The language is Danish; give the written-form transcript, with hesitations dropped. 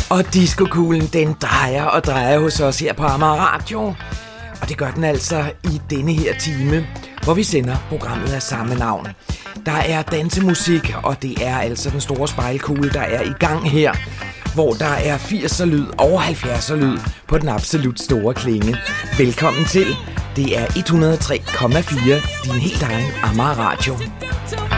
Og diskokuglen, den drejer og drejer hos os her på Amager Radio. Og det gør den altså i denne her time, hvor vi sender programmet af samme navn. Der er dansemusik, og det er altså den store spejlkugle, der er i gang her, hvor der er 80'er lyd og 70'er lyd på den absolut store klinge. Velkommen til. Det er 103,4, din helt egen Amager Radio.